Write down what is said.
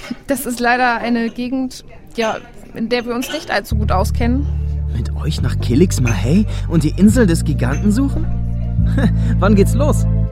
Das ist leider eine Gegend, ja, in der wir uns nicht allzu gut auskennen. Mit euch nach Kiliks Mahey und die Insel des Giganten suchen? Wann geht's los?